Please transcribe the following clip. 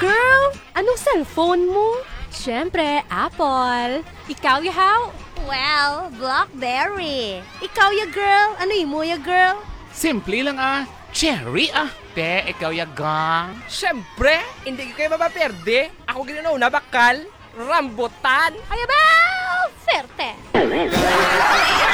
girl? Anong cellphone mo? Siyempre, Apple. Ikaw, yahaw? Well, Blackberry. Ikaw ya girl? Ano mo ya girl? Simple lang Cherry Te, ikaw yagang. Siyempre, hindi ko kayo mapaperde. Ako ginanaw bakal. Rambutan. Ayabaw! Ferte!